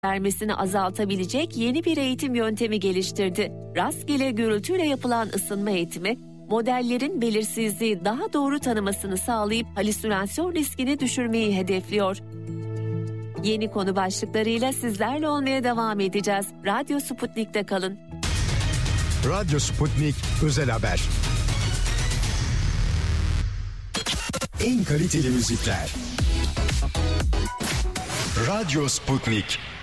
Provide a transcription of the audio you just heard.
vermesini azaltabilecek yeni bir eğitim yöntemi geliştirdi. Rastgele gürültüyle yapılan ısınma eğitimi, modellerin belirsizliği daha doğru tanımasını sağlayıp halüsinasyon riskini düşürmeyi hedefliyor. Yeni konu başlıklarıyla sizlerle olmaya devam edeceğiz. Radyo Sputnik'te kalın. Radyo Sputnik Özel Haber. En kaliteli müzikler. Radyo Sputnik.